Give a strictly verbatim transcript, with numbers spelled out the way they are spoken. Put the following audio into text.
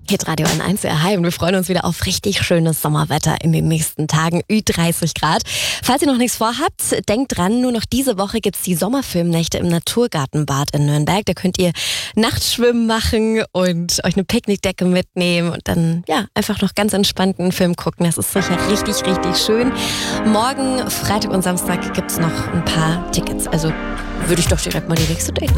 Hitradio N eins, ja, hi, und wir freuen uns wieder auf richtig schönes Sommerwetter in den nächsten Tagen, Ü dreißig Grad. Falls ihr noch nichts vorhabt, denkt dran, nur noch diese Woche gibt's die Sommerfilmnächte im Naturgartenbad in Nürnberg. Da könnt ihr Nachtschwimmen machen und euch eine Picknickdecke mitnehmen und dann ja einfach noch ganz entspannten Film gucken. Das ist sicher richtig, richtig schön. Morgen, Freitag und Samstag gibt's noch ein paar Tickets. Also würde ich doch direkt mal die nächste Date